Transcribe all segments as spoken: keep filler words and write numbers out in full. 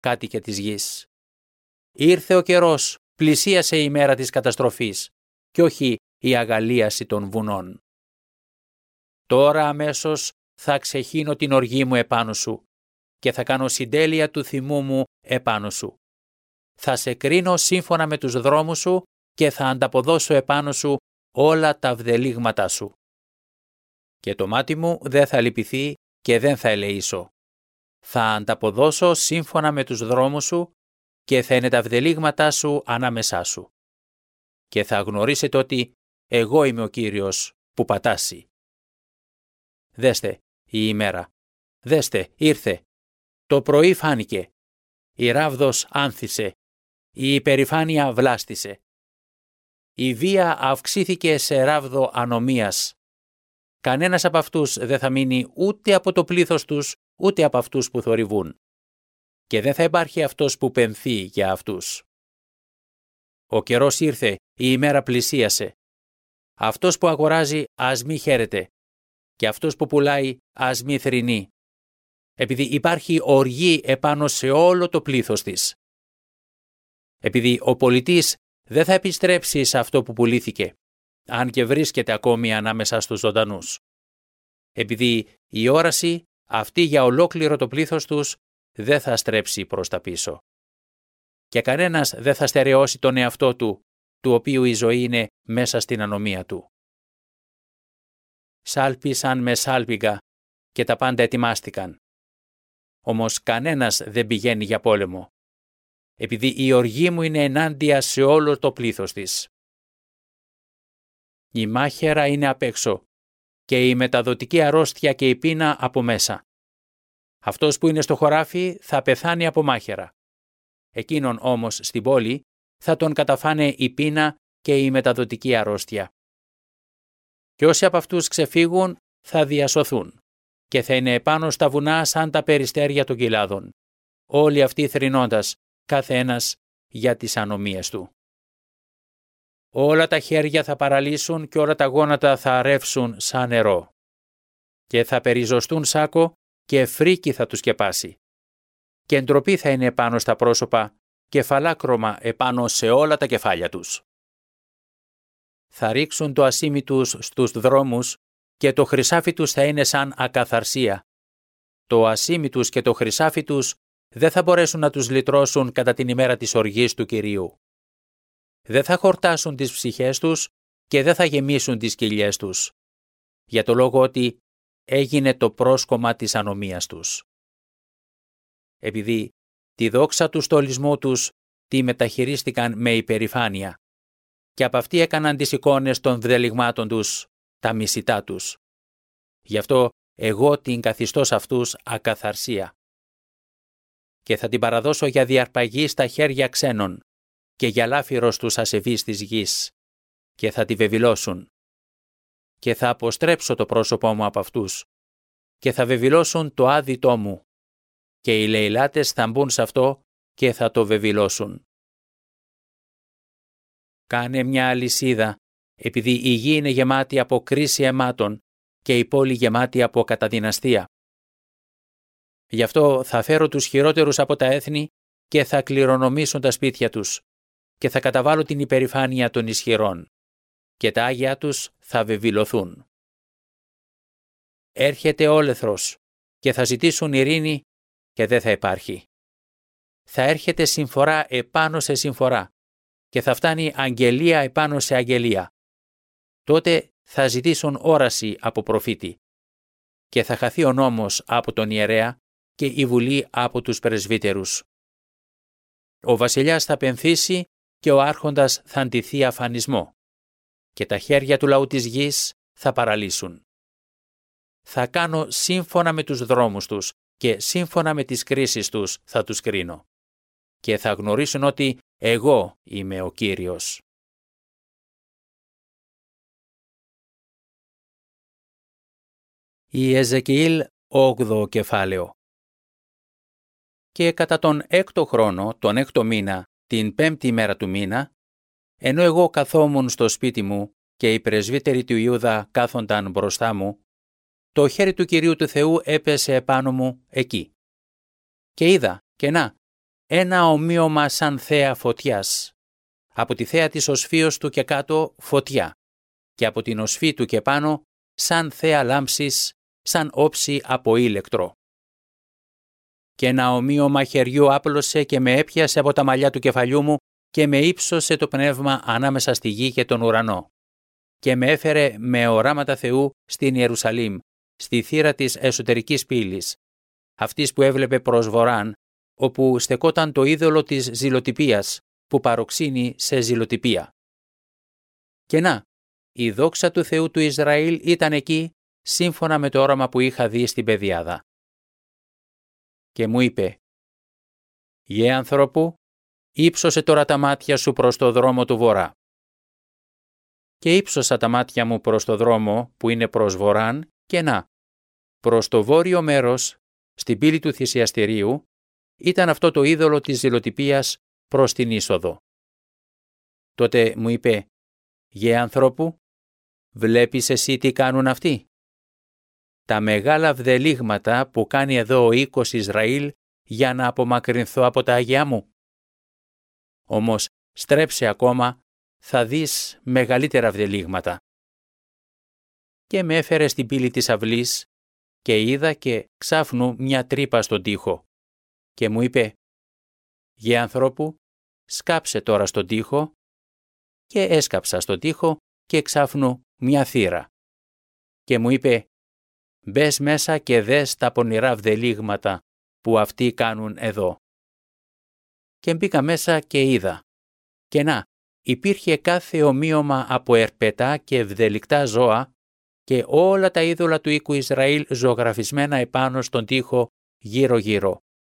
κάτοικε της γης. Ήρθε ο καιρός, πλησίασε η μέρα της καταστροφής, και όχι η αγαλίαση των βουνών. Τώρα αμέσως θα ξεχύνω την οργή μου επάνω σου και θα κάνω συντέλεια του θυμού μου επάνω σου. Θα σε κρίνω σύμφωνα με τους δρόμους σου και θα ανταποδώσω επάνω σου όλα τα βδελίγματά σου. Και το μάτι μου δεν θα λυπηθεί και δεν θα ελεήσω. Θα ανταποδώσω σύμφωνα με τους δρόμους σου και θα είναι τα βδελίγματά σου ανάμεσά σου. Και θα γνωρίσετε ότι εγώ είμαι ο Κύριος που πατάσει. Δέστε η ημέρα. Δέστε, ήρθε. Το πρωί φάνηκε. Η ράβδος άνθησε. Η υπερηφάνεια βλάστησε. Η βία αυξήθηκε σε ράβδο ανομίας. Κανένας από αυτούς δεν θα μείνει ούτε από το πλήθος τους, ούτε από αυτούς που θορυβούν. Και δεν θα υπάρχει αυτός που πενθεί για αυτούς. Ο καιρός ήρθε, η ημέρα πλησίασε. Αυτός που αγοράζει ας μη χαίρεται, και αυτός που πουλάει ας μη θρηνεί, επειδή υπάρχει οργή επάνω σε όλο το πλήθος της. Επειδή ο πολιτής δεν θα επιστρέψει σε αυτό που πουλήθηκε, αν και βρίσκεται ακόμη ανάμεσα στους ζωντανούς. Επειδή η όραση αυτή για ολόκληρο το πλήθος τους δεν θα στρέψει προς τα πίσω. Και κανένας δεν θα στερεώσει τον εαυτό του, του οποίου η ζωή είναι μέσα στην ανομία του. Σάλπισαν με σάλπιγγα και τα πάντα ετοιμάστηκαν. Όμως κανένας δεν πηγαίνει για πόλεμο, επειδή η οργή μου είναι ενάντια σε όλο το πλήθος της. Η μάχαιρα είναι απ' έξω και η μεταδοτική αρρώστια και η πείνα από μέσα. Αυτός που είναι στο χωράφι θα πεθάνει από μάχαιρα. Εκείνον όμως στην πόλη θα τον καταφάνε η πείνα και η μεταδοτική αρρώστια. Και όσοι από αυτούς ξεφύγουν θα διασωθούν και θα είναι επάνω στα βουνά σαν τα περιστέρια των κοιλάδων, όλοι αυτοί θρηνώντας, κάθε ένας για τις ανομίες του. Όλα τα χέρια θα παραλύσουν και όλα τα γόνατα θα ρεύσουν σαν νερό. Και θα περιζωστούν σάκο και φρίκι θα τους σκεπάσει. Και ντροπή θα είναι επάνω στα πρόσωπα και φαλάκρωμα επάνω σε όλα τα κεφάλια τους. Θα ρίξουν το ασίμι τους στους δρόμους και το χρυσάφι τους θα είναι σαν ακαθαρσία. Το ασίμι τους και το χρυσάφι τους δεν θα μπορέσουν να τους λυτρώσουν κατά την ημέρα της οργής του Κυρίου. Δεν θα χορτάσουν τις ψυχές τους και δεν θα γεμίσουν τις κοιλιές τους, για το λόγο ότι έγινε το πρόσκομμα της ανομίας τους. Επειδή τη δόξα του στολισμού τους τη μεταχειρίστηκαν με υπερηφάνεια και από αυτή έκαναν τις εικόνες των βδελιγμάτων τους, τα μισητά τους. Γι' αυτό εγώ την καθιστώ σε αυτούς ακαθαρσία. Και θα την παραδώσω για διαρπαγή στα χέρια ξένων και για λάφυρος τους ασεβείς της γης, και θα τη βεβηλώσουν. Και θα αποστρέψω το πρόσωπό μου από αυτούς και θα βεβηλώσουν το άδειτό μου, και οι λαιλάτες θα μπουν σε αυτό και θα το βεβηλώσουν. Κάνε μια αλυσίδα, επειδή η γη είναι γεμάτη από κρίση αιμάτων και η πόλη γεμάτη από καταδυναστία. Γι' αυτό θα φέρω τους χειρότερους από τα έθνη και θα κληρονομήσουν τα σπίτια τους και θα καταβάλω την υπερηφάνεια των ισχυρών και τα άγια τους θα βεβηλωθούν. Έρχεται όλεθρος και θα ζητήσουν ειρήνη και δεν θα υπάρχει. Θα έρχεται συμφορά επάνω σε συμφορά και θα φτάνει αγγελία επάνω σε αγγελία. Τότε θα ζητήσουν όραση από προφήτη και θα χαθεί ο νόμος από τον ιερέα και η βουλή από τους πρεσβύτερους. Ο βασιλιάς θα πενθήσει και ο άρχοντας θα αντιθεί αφανισμό και τα χέρια του λαού της γης θα παραλύσουν. Θα κάνω σύμφωνα με τους δρόμους τους και σύμφωνα με τις κρίσεις τους θα τους κρίνω και θα γνωρίσουν ότι εγώ είμαι ο Κύριος. Η Εζεκιήλ όγδοο κεφάλαιο. Και κατά τον έκτο χρόνο, τον έκτο μήνα, την πέμπτη μέρα του μήνα, ενώ εγώ καθόμουν στο σπίτι μου και οι πρεσβύτεροι του Ιούδα κάθονταν μπροστά μου, το χέρι του Κυρίου του Θεού έπεσε επάνω μου εκεί. Και είδα, και να, ένα ομοίωμα σαν θέα φωτιάς. Από τη θέα της οσφίως του και κάτω φωτιά και από την οσφή του και πάνω σαν θέα λάμψης, σαν όψη από ήλεκτρο. Και ένα ομοίωμα χεριού άπλωσε και με έπιασε από τα μαλλιά του κεφαλιού μου και με ύψωσε το πνεύμα ανάμεσα στη γη και τον ουρανό. Και με έφερε με οράματα Θεού στην Ιερουσαλήμ, στη θύρα της εσωτερικής πύλης, αυτής που έβλεπε προς βορράν, όπου στεκόταν το είδωλο της ζηλοτυπίας, που παροξύνει σε ζηλοτυπία. Και να, η δόξα του Θεού του Ισραήλ ήταν εκεί, σύμφωνα με το όραμα που είχα δει στην πεδιάδα. Και μου είπε, «Γε ανθρώπου, ύψωσε τώρα τα μάτια σου προς το δρόμο του βορρά». Και ύψωσα τα μάτια μου προς το δρόμο που είναι προς βορράν και να, προς το βόρειο μέρος, στην πύλη του θυσιαστηρίου, ήταν αυτό το είδωλο της ζηλοτυπίας προς την είσοδο. Τότε μου είπε, «Γε ανθρώπου, βλέπεις εσύ τι κάνουν αυτοί? Τα μεγάλα βδελίγματα που κάνει εδώ ο οίκος Ισραήλ για να απομακρυνθώ από τα Αγιά μου. Όμως στρέψε ακόμα, θα δεις μεγαλύτερα βδελίγματα». Και με έφερε στην πύλη της αυλής και είδα και ξάφνου μια τρύπα στον τοίχο. Και μου είπε, «Γε ανθρώπου, σκάψε τώρα στον τοίχο». Και έσκαψα στον τοίχο και ξάφνου μια θύρα. Και μου είπε, «Μπες μέσα και δες τα πονηρά βδελίγματα που αυτοί κάνουν εδώ». Και μπήκα μέσα και είδα. Και να, υπήρχε κάθε ομοίωμα από ερπετά και βδελικτά ζώα και όλα τα είδωλα του οίκου Ισραήλ ζωγραφισμένα επάνω στον τοίχο γύρω-γύρω.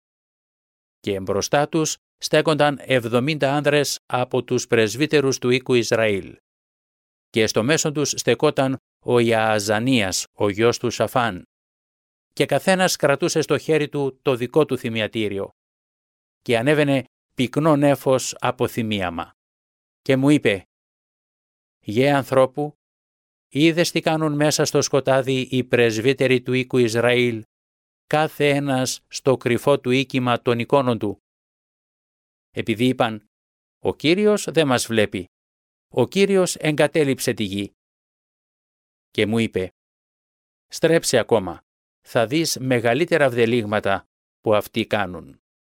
Και μπροστά τους στέκονταν εβδομήντα άνδρες από τους πρεσβύτερους του οίκου Ισραήλ. Και στο μέσον τους στεκόταν ο Ιααζανίας, ο γιος του Σαφάν. Και καθένας κρατούσε στο χέρι του το δικό του θυμιατήριο. Και ανέβαινε πυκνό νέφος από θυμίαμα. Και μου είπε, «Γε ανθρώπου, είδες τι κάνουν μέσα στο σκοτάδι οι πρεσβύτεροι του οίκου Ισραήλ, κάθε ένας στο κρυφό του οίκημα των εικόνων του. Επειδή είπαν, ο Κύριος δεν μας βλέπει, ο Κύριος εγκατέλειψε τη γη». Και μου είπε, «Στρέψε ακόμα, θα δεις μεγαλύτερα βδελίγματα που αυτοί κάνουν».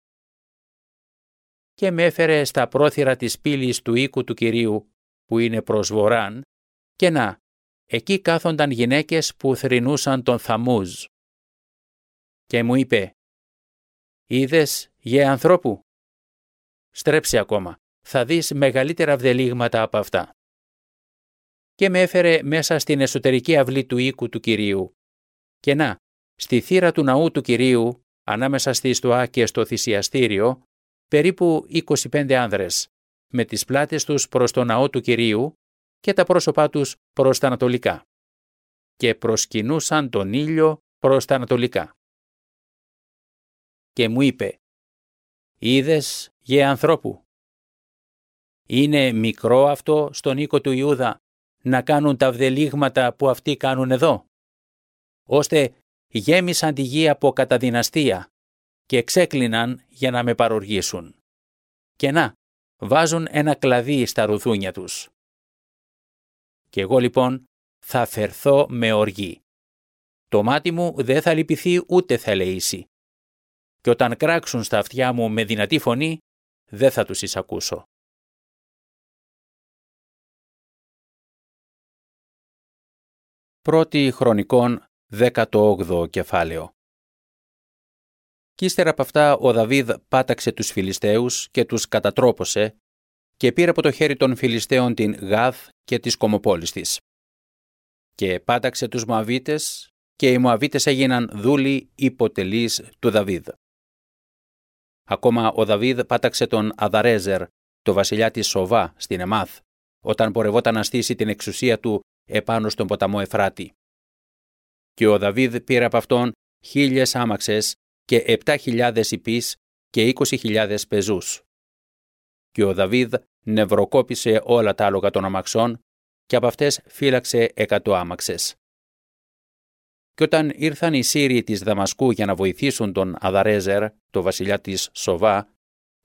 Και με έφερε στα πρόθυρα της πύλης του οίκου του Κυρίου, που είναι προς βορράν, και να, εκεί κάθονταν γυναίκες που θρηνούσαν τον Θαμούζ. Και μου είπε, «Είδες, γε ανθρώπου, στρέψε ακόμα, θα δεις μεγαλύτερα βδελίγματα από αυτά». Και με έφερε μέσα στην εσωτερική αυλή του οίκου του Κυρίου. Και να, στη θύρα του ναού του Κυρίου, ανάμεσα στη στοά και στο θυσιαστήριο, περίπου είκοσι πέντε άνδρες, με τις πλάτες τους προς το ναό του Κυρίου και τα πρόσωπά τους προς τα ανατολικά. Και προσκυνούσαν τον ήλιο προς τα ανατολικά. Και μου είπε, «Είδες, γε ανθρώπου, είναι μικρό αυτό στον οίκο του Ιούδα να κάνουν τα βδελίγματα που αυτοί κάνουν εδώ, ώστε γέμισαν τη γη από καταδυναστία και ξέκλειναν για να με παροργήσουν. Και να, βάζουν ένα κλαδί στα ρουθούνια τους. Και εγώ λοιπόν θα φερθώ με οργή. Το μάτι μου δεν θα λυπηθεί ούτε θα ελεήσει. Και όταν κράξουν στα αυτιά μου με δυνατή φωνή, δεν θα τους εισακούσω». Πρώτη Χρονικών, δέκατο όγδοο κεφάλαιο. Κι ύστερα από αυτά ο Δαβίδ πάταξε τους Φιλιστέους και τους κατατρόπωσε και πήρε από το χέρι των Φιλιστέων την Γάθ και τις κομοπόλεις της. Και πάταξε τους Μωαβίτες και οι Μωαβίτες έγιναν δούλοι υποτελείς του Δαβίδ. Ακόμα ο Δαβίδ πάταξε τον Αδαρέζερ, το βασιλιά της Σοβά, στην Εμάθ, όταν πορευόταν να στήσει την εξουσία του επάνω στον ποταμό Εφράτη. Και ο Δαβίδ πήρε από αυτόν χίλιες άμαξες και επτά χιλιάδες ιππείς και είκοσι χιλιάδες πεζούς. Και ο Δαβίδ νευροκόπησε όλα τα άλογα των αμαξών και από αυτές φύλαξε εκατό άμαξες. Και όταν ήρθαν οι Σύριοι της Δαμασκού για να βοηθήσουν τον Αδαρέζερ, το βασιλιά της Σοβά,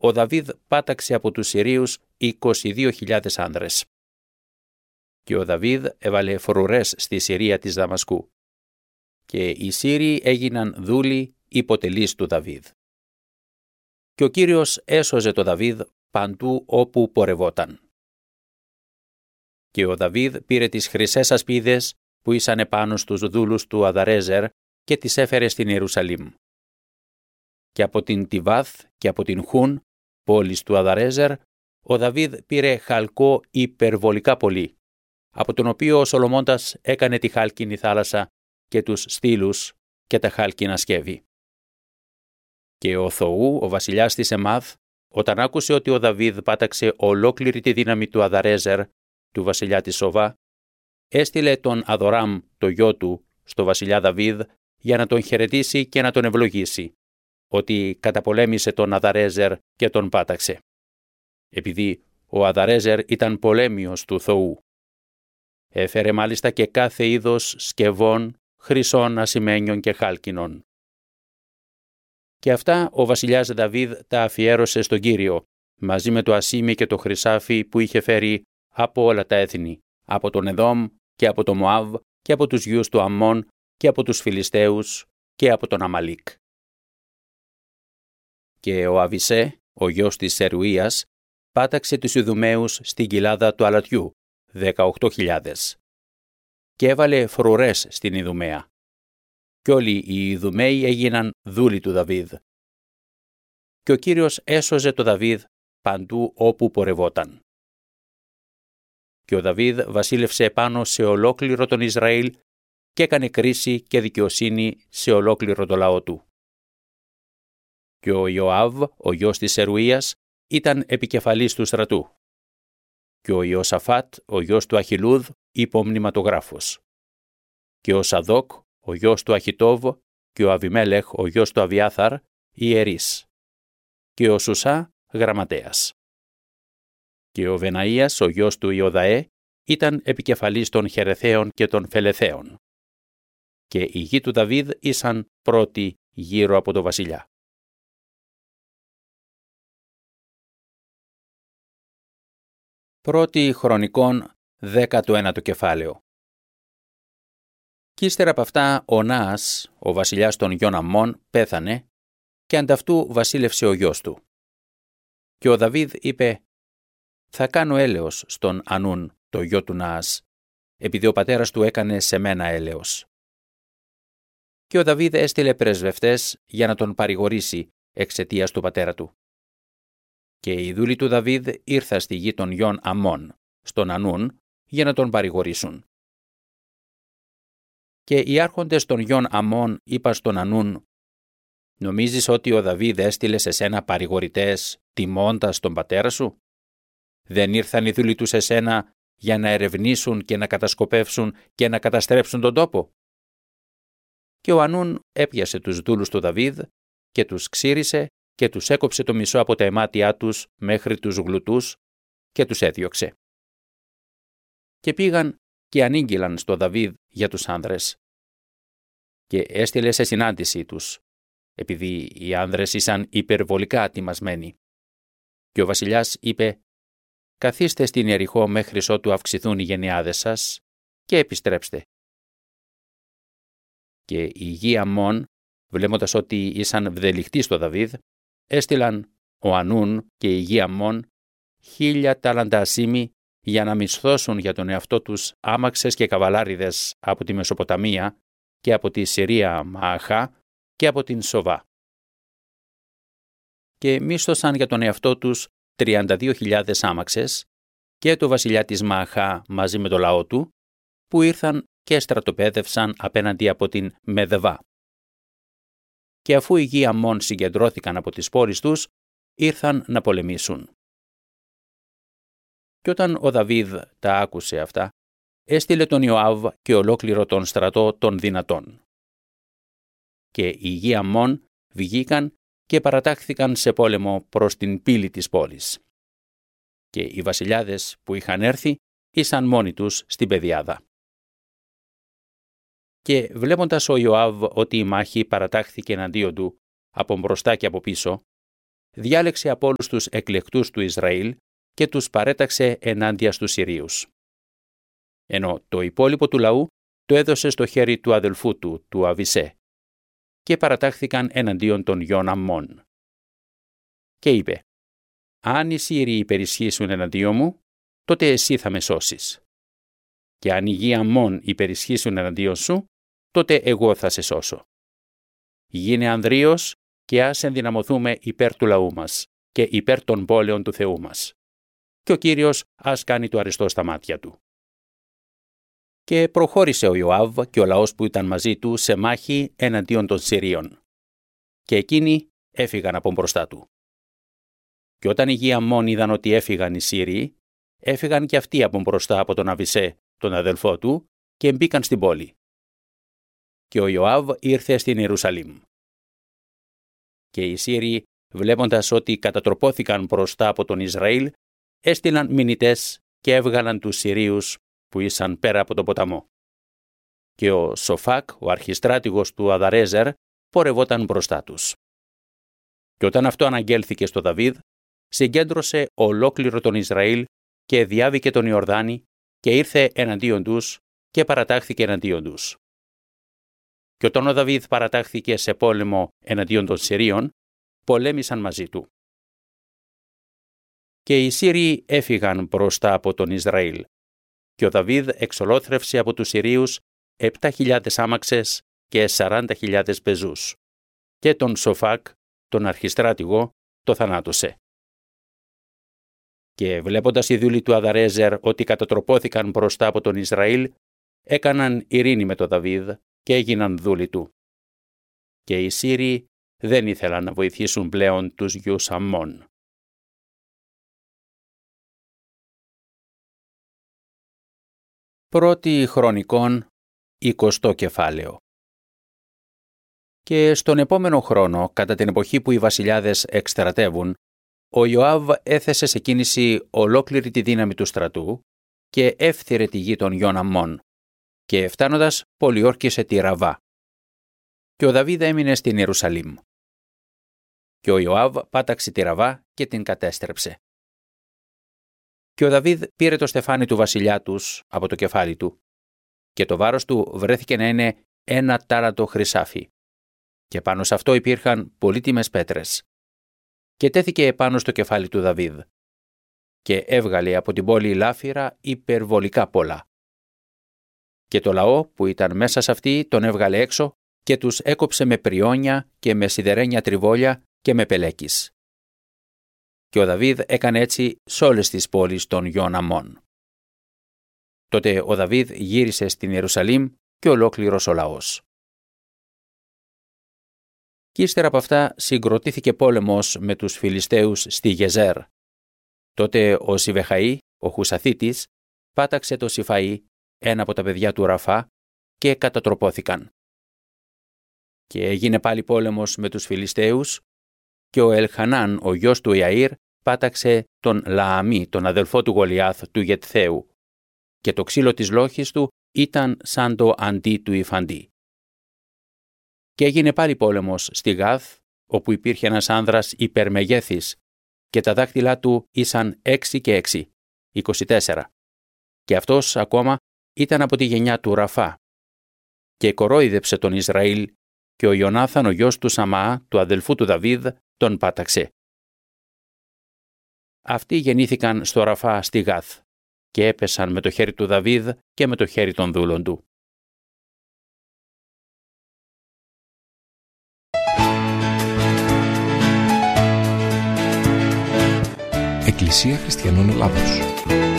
ο Δαβίδ πάταξε από τους Συρίους είκοσι δύο χιλιάδες άνδρες. Και ο Δαβίδ έβαλε φρουρές στη Συρία της Δαμασκού. Και οι Σύριοι έγιναν δούλοι υποτελείς του Δαβίδ. Και ο Κύριος έσωζε το Δαβίδ παντού όπου πορευόταν. Και ο Δαβίδ πήρε τις χρυσές ασπίδες που ήσαν επάνω στους δούλους του Αδαρέζερ και τις έφερε στην Ιερουσαλήμ. Και από την Τιβάθ και από την Χούν, πόλης του Αδαρέζερ, ο Δαβίδ πήρε χαλκό υπερβολικά πολύ, από τον οποίο ο Σολομώντας έκανε τη χάλκινη θάλασσα και τους στήλους και τα χάλκινα σκεύη. Και ο Θοού, ο βασιλιάς της Εμάθ, όταν άκουσε ότι ο Δαβίδ πάταξε ολόκληρη τη δύναμη του Αδαρέζερ, του βασιλιά της Σοβά, έστειλε τον Αδοράμ, το γιο του, στο βασιλιά Δαβίδ για να τον χαιρετήσει και να τον ευλογήσει, ότι καταπολέμησε τον Αδαρέζερ και τον πάταξε. Επειδή ο Αδαρέζερ ήταν πολέμιος του Θοού. Έφερε μάλιστα και κάθε είδος σκευών, χρυσών, ασημένιων και χάλκινων. Και αυτά ο βασιλιάς Δαβίδ τα αφιέρωσε στον Κύριο, μαζί με το ασίμι και το χρυσάφι που είχε φέρει από όλα τα έθνη, από τον Εδόμ και από το Μωάβ και από τους γιους του Αμμών και από τους Φιλιστέους και από τον Αμαλίκ. Και ο Αβισέ, ο γιος της Σερουίας, πάταξε τους Ιδουμαίους στην κοιλάδα του Αλατιού, δεκαοκτώ χιλιάδες. Και έβαλε φρουρές στην Ιδουμαία. Κι όλοι οι Ιδουμαίοι έγιναν δούλοι του Δαβίδ. Και ο Κύριος έσωζε το Δαβίδ παντού όπου πορευόταν. Και ο Δαβίδ βασίλευσε επάνω σε ολόκληρο τον Ισραήλ και έκανε κρίση και δικαιοσύνη σε ολόκληρο το λαό του. Και ο Ιωάβ, ο γιος της Σερουίας, ήταν επικεφαλής του στρατού. Και ο Ιωσαφάτ, ο γιος του Αχιλούδ, υπομνηματογράφος. Και ο Σαδόκ, ο γιος του Αχιτόβ, και ο Αβιμέλεχ, ο γιος του Αβιάθαρ, ιερείς. Και ο Σουσά, γραμματέας. Και ο Βεναΐας, ο γιος του Ιωδαέ, ήταν επικεφαλής των Χερεθαίων και των Φελεθαίων. Και οι γη του Δαβίδ ήσαν πρώτοι γύρω από το βασιλιά. Πρώτη Χρονικών, δέκατο ένατο κεφάλαιο. Κι ύστερα από αυτά ο Ναάς, ο βασιλιάς των γιων Αμμών, πέθανε και ανταυτού βασίλευσε ο γιος του. Και ο Δαβίδ είπε «Θα κάνω έλεος στον Ανούν, το γιο του Ναάς, επειδή ο πατέρας του έκανε σε μένα έλεος». Και ο Δαβίδ έστειλε πρεσβευτές για να τον παρηγορήσει εξαιτίας του πατέρα του. Και οι δούλοι του Δαβίδ ήρθαν στη γη των γιων Αμμών, στον Ανούν, για να τον παρηγορήσουν. Και οι άρχοντες των γιων Αμμών είπαν στον Ανούν «Νομίζεις ότι ο Δαβίδ έστειλε σε σένα παρηγορητές τιμώντας τον πατέρα σου? Δεν ήρθαν οι δούλοι του σε σένα για να ερευνήσουν και να κατασκοπεύσουν και να καταστρέψουν τον τόπο?» Και ο Ανούν έπιασε τους δούλους του Δαβίδ και τους ξύρισε και τους έκοψε το μισό από τα αιμάτια τους μέχρι τους γλουτούς και τους έδιωξε. Και πήγαν και ανήγγυλαν στο Δαβίδ για τους άνδρες. Και έστειλε σε συνάντησή τους, επειδή οι άνδρες ήσαν υπερβολικά ατιμασμένοι. Και ο βασιλιάς είπε «Καθίστε στην Ιεριχώ μέχρι ότου αυξηθούν οι γενιάδες σας και επιστρέψτε». Και οι γη Αμμών, βλέποντας ότι ήσαν βδελιχτοί στο Δαβίδ, έστειλαν ο Ανούν και οι γη Αμμών χίλια τάλαντα ασίμι για να μισθώσουν για τον εαυτό τους άμαξες και καβαλάριδες από τη Μεσοποταμία και από τη Συρία Μααχά και από την Σοβά. Και μίσθωσαν για τον εαυτό τους τριάντα δύο χιλιάδες άμαξες και το βασιλιά της Μααχά μαζί με το λαό του, που ήρθαν και στρατοπέδευσαν απέναντι από την Μεδεβά. Και αφού οι γη Αμμών συγκεντρώθηκαν από τις πόλεις τους, ήρθαν να πολεμήσουν. Και όταν ο Δαβίδ τα άκουσε αυτά, έστειλε τον Ιωάβ και ολόκληρο τον στρατό των δυνατών. Και οι γη Αμμών βγήκαν και παρατάχθηκαν σε πόλεμο προς την πύλη της πόλης. Και οι βασιλιάδες που είχαν έρθει ήσαν μόνοι τους στην πεδιάδα. Και βλέποντας ο Ιωάβ ότι η μάχη παρατάχθηκε εναντίον του από μπροστά και από πίσω, διάλεξε από όλους τους εκλεκτούς του Ισραήλ και τους παρέταξε ενάντια στους Συρίους. Ενώ το υπόλοιπο του λαού το έδωσε στο χέρι του αδελφού του, του Αβισέ, και παρατάχθηκαν εναντίον των γιών Αμμών. Και είπε: «Αν οι Σύριοι υπερισχύσουν εναντίον μου, τότε εσύ θα με σώσεις. Και αν οι γη Αμμών υπερισχύσουν εναντίον σου, τότε εγώ θα σε σώσω. Γίνε ανδρείος και ας ενδυναμωθούμε υπέρ του λαού μας και υπέρ των πόλεων του Θεού μας. Και ο Κύριος ας κάνει το αριστό στα μάτια του». Και προχώρησε ο Ιωάβ και ο λαός που ήταν μαζί του σε μάχη εναντίον των Συρίων. Και εκείνοι έφυγαν από μπροστά του. Και όταν οι γη Αμμών είδαν ότι έφυγαν οι Σύριοι, έφυγαν και αυτοί από μπροστά από τον Αβισέ, τον αδελφό του, και μπήκαν στην πόλη. Και ο Ιωάβ ήρθε στην Ιερουσαλήμ. Και οι Σύριοι, βλέποντας ότι κατατροπώθηκαν μπροστά από τον Ισραήλ, έστειλαν μηνυτές και έβγαλαν τους Συρίους που ήσαν πέρα από τον ποταμό. Και ο Σοφάκ, ο αρχιστράτηγος του Αδαρέζερ, πορευόταν μπροστά τους. Και όταν αυτό αναγγέλθηκε στο Δαβίδ, συγκέντρωσε ολόκληρο τον Ισραήλ και διάβηκε τον Ιορδάνη και ήρθε εναντίον τους και παρατάχθηκε εναντίον τους. Και όταν ο Δαβίδ παρατάχθηκε σε πόλεμο εναντίον των Συρίων, πολέμησαν μαζί του. Και οι Σύριοι έφυγαν μπροστά από τον Ισραήλ. Και ο Δαβίδ εξολόθρευσε από τους Συρίους επτά χιλιάδες άμαξες και σαράντα χιλιάδες πεζούς. Και τον Σοφάκ, τον αρχιστράτηγο, το θανάτωσε. Και βλέποντας οι δούλοι του Αδαρέζερ ότι κατατροπώθηκαν μπροστά από τον Ισραήλ, έκαναν ειρήνη με τον Δαβίδ και έγιναν δούλοι του. Και οι Σύριοι δεν ήθελαν να βοηθήσουν πλέον τους γιους Αμμών. Πρώτη Χρονικών, εικοστό κεφάλαιο. Και στον επόμενο χρόνο, κατά την εποχή που οι βασιλιάδες εκστρατεύουν, ο Ιωάβ έθεσε σε κίνηση ολόκληρη τη δύναμη του στρατού και έφθυρε τη γη των γιών Αμμών, και φτάνοντας πολιόρκησε τη Ραβά. Και ο Δαβίδ έμεινε στην Ιερουσαλήμ. Και ο Ιωάβ πάταξε τη Ραβά και την κατέστρεψε. Και ο Δαβίδ πήρε το στεφάνι του βασιλιά τους από το κεφάλι του, και το βάρος του βρέθηκε να είναι ένα τάρατο χρυσάφι, και πάνω σε αυτό υπήρχαν πολύτιμες πέτρες. Και τέθηκε επάνω στο κεφάλι του Δαβίδ, και έβγαλε από την πόλη λάφυρα υπερβολικά πολλά. Και το λαό που ήταν μέσα σε αυτή τον έβγαλε έξω και τους έκοψε με πριόνια και με σιδερένια τριβόλια και με πελέκις. Και ο Δαβίδ έκανε έτσι σε όλες τις πόλεις των γιών Αμμών. Τότε ο Δαβίδ γύρισε στην Ιερουσαλήμ και ολόκληρος ο λαός. Κι ύστερα από αυτά συγκροτήθηκε πόλεμος με τους Φιλιστέους στη Γεζέρ. Τότε ο Σιβεχαή, ο Χουσαθίτης, πάταξε το Σιφαή, ένα από τα παιδιά του Ραφά, και κατατροπώθηκαν. Και έγινε πάλι πόλεμος με τους Φιλιστέους, και ο Ελχανάν, ο γιος του Ιαΐρ, πάταξε τον Λααμί, τον αδελφό του Γολιάθ του Γετθαίου, και το ξύλο της λόχης του ήταν σαν το αντί του υφαντί. Και έγινε πάλι πόλεμος στη Γάθ, όπου υπήρχε ένας άνδρας υπερμεγέθης, και τα δάχτυλά του ήσαν έξι και έξι, είκοσι τέσσερα. Και αυτός ακόμα ήταν από τη γενιά του Ραφά. Και κορόιδεψε τον Ισραήλ, και ο Ιωνάθαν, ο γιος του Σαμαά, του αδελφού του Δαβίδ, τον πάταξε. Αυτοί γεννήθηκαν στο Ραφά στη Γάθ, και έπεσαν με το χέρι του Δαβίδ και με το χέρι των δούλων του. Εκκλησία Χριστιανών Ελλάδος.